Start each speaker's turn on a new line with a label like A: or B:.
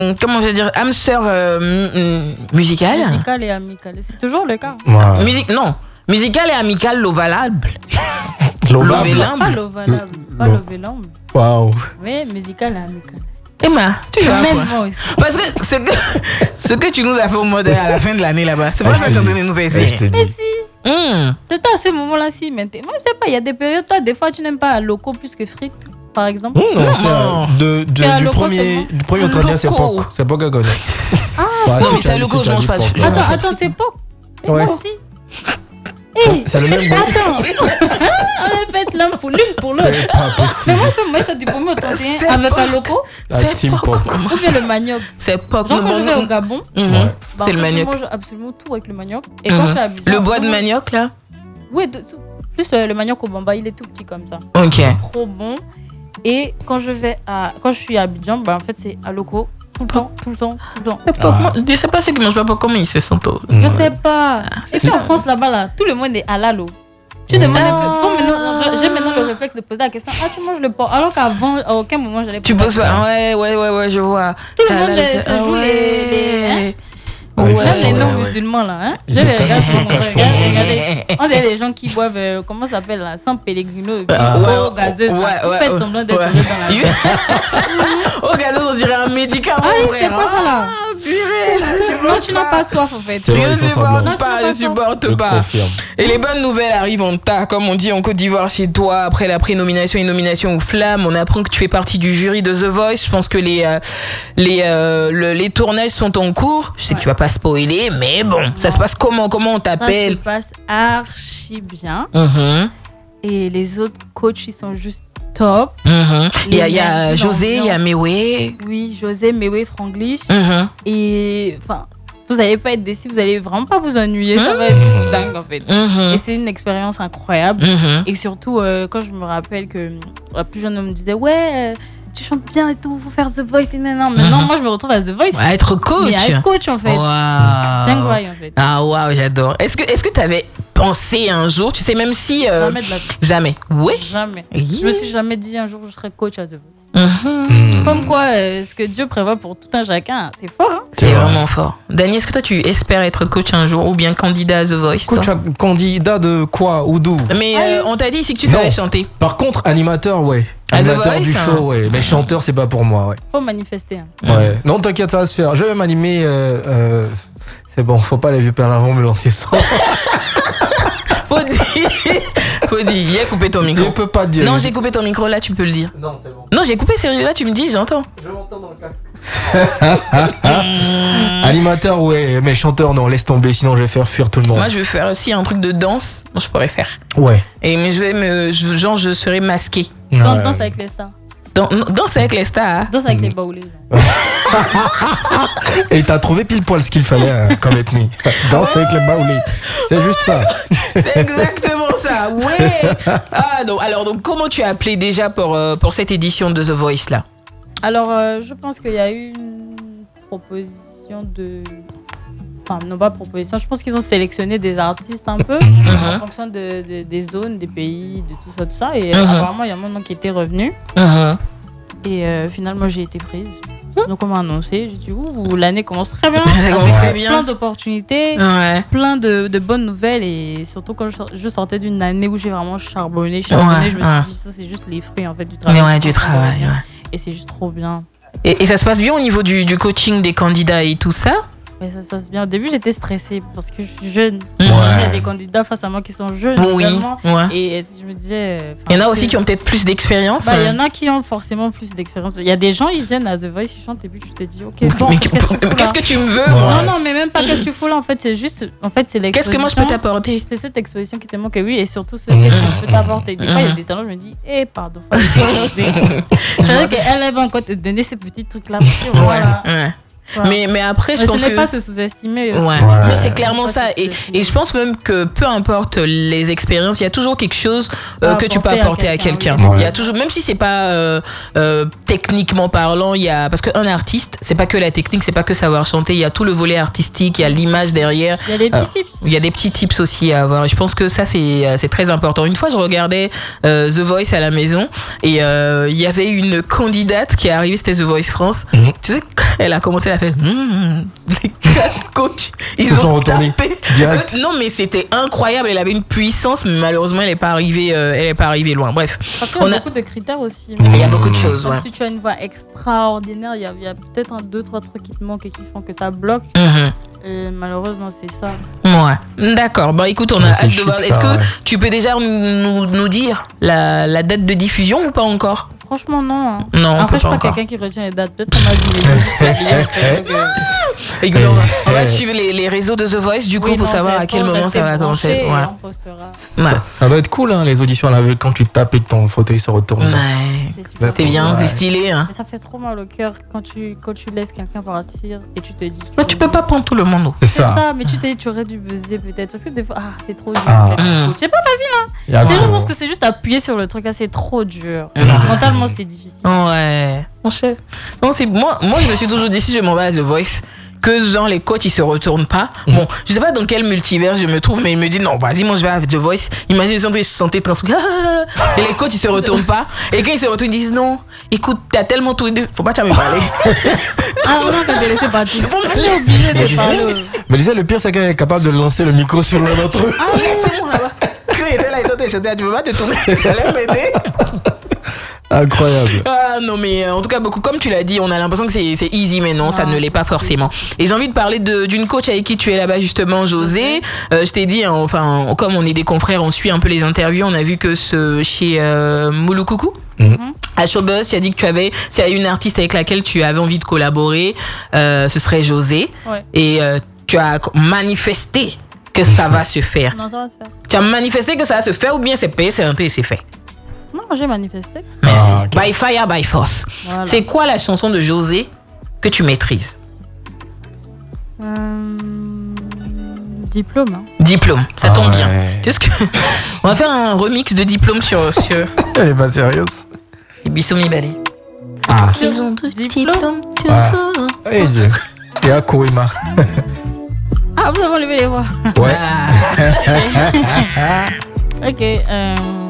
A: comment je vais dire, âme sœur musicale.
B: Musicale et amicale. C'est toujours le cas.
C: Ouais.
A: Non. Musicale et amicale, l'ovalable.
C: L'ovable.
B: Pas l'ovalable. Pas l'ovalable.
C: Waouh.
B: Mais musicale et amicale.
A: Emma, tu vois
B: Même
A: quoi?
B: moi aussi.
A: Parce que ce que tu nous as fait au modèle à la fin de l'année là-bas, c'est pas ça que tu es en train de nous faire
C: Je
A: essayer.
C: te
B: Mais
C: dis.
B: si. C'est à ce moment-là, si. Mais moi, je sais pas, il y a des périodes, toi, des fois, tu n'aimes pas Loco plus que Frites, par exemple.
C: Non,
B: C'est un
C: du
B: loco
C: premier au 31, c'est
A: Loco.
C: POC. C'est POC à connaître.
A: Non, mais c'est loco, je mange pas.
B: Attends, c'est pas.
C: Ouais.
B: Moi aussi. Hey,
C: C'est le même goût.
B: attends. On a fait l'un pour l'une pour l'autre.
C: C'est pas
B: Mais
C: possible.
B: moi, je peux me ça du premier au 31
A: C'est
B: avec
A: pas-
B: un loco
C: La team POC.
B: ou bien le manioc.
A: C'est pas
B: Genre, quand je vais au Gabon,
A: Mhm.
C: Ouais.
B: bah,
A: C'est le
B: en fait,
A: manioc.
B: je mange absolument tout avec le manioc. Et quand je suis à Abidjan,
A: Le bois de
B: vraiment-
A: manioc là.
B: Oui, plus le manioc au bamba, il est tout petit comme ça.
A: Ok.
B: Trop bon. Et quand je suis à Abidjan, bah, en fait, c'est à loco. Tout le temps.
A: Je sais pas ceux qui mangent pas comment ils se sentent.
B: Je sais pas. Et puis en France, là-bas, là, tout le monde est halal. Tu demandes un peu. Bon, maintenant, j'ai maintenant le réflexe de poser la question. Ah, tu manges le porc. Alors qu'avant, à aucun moment, j'allais
A: Tu
B: poser
A: poses
B: la question.
A: ouais, je vois.
B: Tout
A: Ça
B: le monde
A: là,
B: se joue les hein.
C: Ouais,
B: Même les
C: ouais,
B: non-musulmans, là. Hein. Je les regarde sur mon regardez. On dirait les gens qui boivent, comment ça s'appelle, là, sans Pellegrino, et puis eau gazeuse. Ils font semblant d'être dans la vie.
A: Au gazeuse, on dirait un médicament.
B: Ah oui, c'est
A: frère.
B: pas ça, là.
A: Ah, purée,
B: Non, tu n'as pas soif, en fait.
C: C'est vrai,
A: Je
C: ils font
A: supporte
C: semblant.
A: pas, je supporte
C: Je
A: pas.
C: confirme.
A: Et les bonnes nouvelles arrivent en tas, comme on dit en Côte d'Ivoire chez toi, après la prénomination et nomination aux flammes. On apprend que tu fais partie du jury de The Voice. Je pense que les tournages sont en cours. Je sais que tu vas pas spoiler, mais bon, ça se passe comment on
B: Ça
A: t'appelle?
B: se passe archi bien.
A: Mhm,
B: Et les autres coachs, ils sont juste top.
A: mhm. Il y a
B: L'énergie,
A: José, il y a
B: l'ambiance.
A: Mewe.
B: Oui, José, Mewe, Franglish.
A: Mhm.
B: Et enfin, vous n'allez pas être déçus, vous allez vraiment pas vous ennuyer. Ça va être juste dingue, en fait.
A: Mhm.
B: Et c'est une expérience incroyable.
A: Mhm.
B: Et surtout, quand je me rappelle que la plus jeune homme me disait, ouais, tu chantes bien et tout, faut faire The Voice. Non, maintenant, moi, je me retrouve à The Voice.
A: À être coach.
B: Mais à être coach, en fait.
A: Waouh.
B: C'est incroyable, en fait.
A: Ah waouh, j'adore. Est-ce que tu avais pensé un jour, tu sais, même si
B: Jamais de la vie.
A: jamais. Oui.
B: Jamais.
A: Oui.
B: Je me suis jamais dit un jour je serai coach à The Voice.
A: Mhm.
B: Comme quoi, ce que Dieu prévoit pour tout un chacun, c'est fort. Hein.
A: C'est vraiment fort. Dany, est-ce que toi tu espères être coach un jour ou bien candidat à The Voice toi?
C: Coach, candidat de quoi ou d'où?
A: Mais on t'a dit ici que tu
C: Non.
A: savais chanter.
C: Par contre, animateur, ouais.
A: À The
C: Animateur du
A: Voice, hein.
C: show, ouais. Mais chanteur, c'est pas pour moi, ouais.
B: Faut manifester. Hein.
C: Ouais. Non, t'inquiète, ça va se faire. Je vais m'animer. C'est bon, faut pas les vieux perdre avant me lancer ça.
A: Faut dire, il a coupé ton
C: Je
A: micro.
C: peux pas dire.
A: Non, j'ai coupé ton micro là, tu peux le dire.
C: Non, c'est bon.
A: Non, j'ai coupé sérieux là, tu me dis, j'entends.
C: Je m'entends dans le casque. Animateur, ouais, mais chanteur, non, laisse tomber, sinon je vais faire fuir tout le monde.
A: Moi, je vais faire aussi un truc de danse. Moi, je pourrais faire.
C: Ouais.
A: Et mais je serai masqué.
B: Danse avec les stars.
A: Danse avec les stars.
B: Danse avec les baoulés.
C: Et t'as trouvé pile poil ce qu'il fallait comme ethnie. Danse avec les baoulés. C'est juste ça.
A: C'est exactement ça, ouais. Ah non, alors donc comment tu as appelé déjà pour cette édition de The Voice là?
B: Alors, je pense qu'il y a eu une proposition de... Enfin, non pas proposition, je pense qu'ils ont sélectionné des artistes un peu en fonction des zones, des pays, de tout ça. Et apparemment, il y a mon nom qui était revenu. Et finalement, j'ai été prise. Donc, on m'a annoncé. J'ai dit, ouh, l'année commence très bien.
A: Ça commence très
B: Plein
A: bien.
B: d'opportunités,
A: Ouais.
B: plein de bonnes nouvelles. Et surtout, quand je sortais d'une année où j'ai vraiment charbonné, je me
A: Ouais.
B: suis dit, ça, c'est juste les fruits en fait, du travail.
A: Mais ouais, du travail, ouais.
B: Et c'est juste trop bien.
A: Et ça se passe bien au niveau du coaching des candidats et tout ça?
B: Mais ça se passe bien. Au début, j'étais stressée parce que je suis jeune.
A: Ouais.
B: Il y a des candidats face à moi qui sont jeunes.
A: Oui,
B: également.
A: ouais.
B: Et je me disais.
A: Il y en a aussi qui ont peut-être plus d'expérience.
B: Il y en a qui ont forcément plus d'expérience. Il y a des gens, ils viennent à The Voice, ils chantent et puis tu te dis, ok, bon,
A: Mais
B: qu'est-ce que tu fous là
A: qu'est-ce que tu me veux?
C: Ouais.
A: moi
B: Non, mais même pas qu'est-ce que tu fous là. En fait, c'est juste. En fait, c'est l'exposition.
A: Qu'est-ce que moi je peux t'apporter?
B: C'est cette exposition qui te manque, oui, et surtout ce qu'est-ce que je peux t'apporter. Des fois, il y a des talents, je me dis, pardon, je savais qu'elle va encore te donner ces petits trucs-là. Voilà.
A: Ouais.
B: Voilà.
A: Mais après, je
B: Mais
A: pense
B: ce n'est
A: que.
B: pas se sous-estimer aussi.
A: Ouais,
C: Ouais.
A: mais c'est clairement
B: Pas
A: ça.
B: se
A: Et
B: sous-estimer.
A: je pense même que peu importe les expériences, il y a toujours quelque chose que tu peux
B: apporter à
A: apporter à
B: quelqu'un,
A: quelqu'un.
C: oui.
A: Il y a toujours, même si c'est pas techniquement parlant, il y a parce qu'un artiste, c'est pas que la technique, c'est pas que savoir chanter. Il y a tout le volet artistique, il y a l'image derrière.
B: Il y a des petits tips.
A: Il y a des petits tips aussi à avoir. Et je pense que ça, c'est très important. Une fois, je regardais The Voice à la maison et il y avait une candidate qui est arrivée, c'était The Voice France. Tu sais, quand elle a commencé, elle a fait les 4 coachs, ils
C: se sont
A: ont
C: retournés
A: tapé.
C: direct.
A: Non, mais c'était incroyable. Elle avait une puissance, mais malheureusement, elle n'est pas arrivée loin. Bref,
B: Parce qu'il y
A: on
B: a
A: a-
B: beaucoup de critères aussi.
A: il y a beaucoup de choses.
B: Même
A: Ouais.
B: si tu as une voix extraordinaire, il y a peut-être 2-3 trucs qui te manquent et qui font que ça bloque.
A: Mhm.
B: Et malheureusement, c'est ça.
A: Ouais. D'accord. Bon, écoute, on a
C: Ouais, c'est
A: hâte de
C: chic,
A: voir.
C: ça,
A: Est-ce que
C: ouais.
A: tu peux déjà nous dire la date de diffusion ou pas encore?
B: Franchement, non. Hein.
A: Non, on
B: Après,
A: peut
B: je suis
A: pas
B: pas
A: encore.
B: quelqu'un qui retient les dates. Peut-être qu'on m'a dit les
A: Écoute, on va suivre les réseaux de The Voice du coup pour savoir à quel moment ça va commencer. Ouais.
B: On postera.
A: Ouais.
C: Ça doit être cool, hein, les auditions à l'aveugle quand tu tapes et que ton fauteuil se retourne.
A: Ouais.
B: C'est super.
A: C'est bien,
C: Ouais.
A: c'est stylé. Hein.
B: Mais ça fait trop mal au cœur quand tu laisses quelqu'un partir et tu te dis.
A: Mais tu peux pas prendre tout le monde.
C: C'est
B: C'est
C: ça.
B: ça, mais tu t'es dit, tu aurais dû buzzer peut-être. Parce que des fois, c'est trop dur.
C: Ah.
B: C'est pas facile.
C: Il y a
B: Les gens
C: un-
B: pensent que c'est juste appuyer sur le truc, là, c'est trop dur.
A: Ouais.
B: Mentalement, c'est difficile.
A: Ouais. Mon chef. Non, c'est moi je me suis toujours dit si je m'en vais à The Voice que genre les coachs ils se retournent pas. Bon, je sais pas dans quel multivers je me trouve mais il me dit non, vas-y, moi je vais à The Voice. Imagine je suis chanter trans et les coachs ils se retournent pas et quand ils se retournent ils disent non, écoute, t'as tellement tout faut pas te me parler.
B: Ah, non, t'as laissé partir.
A: Bon,
B: On est obligé
C: Mais
B: de
C: tu
B: parler.
C: Mais tu sais, le pire, c'est qu'elle est capable de lancer le micro sur l'un d'entre eux.
A: Ah oui, c'est bon là-bas. Quand il était là, il était chanté, tu peux pas te tourner, tu allais m'aider.
C: Incroyable.
A: Ah non mais en tout cas beaucoup comme tu l'as dit on a l'impression que c'est easy mais non ça ne l'est pas forcément et j'ai envie de parler d'une coach avec qui tu es là-bas justement José. Je t'ai dit hein, enfin comme on est des confrères on suit un peu les interviews on a vu que chez Mouloukoukou à Showbuzz tu as dit que s'il y a une artiste avec laquelle tu avais envie de collaborer ce serait José.
B: Ouais.
A: Et tu as manifesté que ça va se faire.
B: Non, ça va se faire.
A: Tu as manifesté que ça va se faire ou bien c'est payé c'est rentré et c'est fait.
B: Non, j'ai manifesté.
A: Merci.
C: Ah, ok.
A: By fire, by force.
B: Voilà.
A: C'est quoi la chanson de José que tu maîtrises?
B: Diplôme. Hein.
A: Diplôme, ça tombe
C: Ah
A: bien.
C: ouais.
A: Tu sais ce que... On va faire un remix de Diplôme sur
C: Elle est pas sérieuse.
A: Bissoumi Bali.
C: Ah.
A: Ils ont
B: Diplôme.
A: toujours.
C: Hey Dieu. Et à Koima.
B: Ah, vous avez levé les voix.
C: Ouais.
B: Ok.